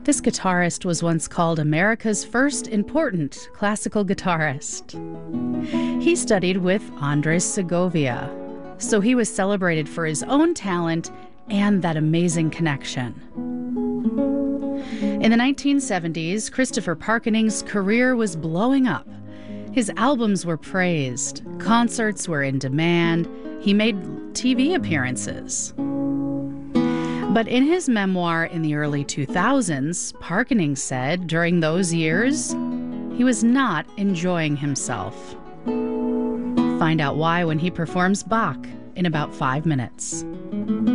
This guitarist was once called America's first important classical guitarist. He studied with Andres Segovia, so he was celebrated for his own talent and that amazing connection. In the 1970s, Christopher Parkening's career was blowing up. His albums were praised, concerts were in demand, he made TV appearances. But in his memoir in the early 2000s, Parkening said during those years, he was not enjoying himself. Find out why when he performs Bach in about 5 minutes.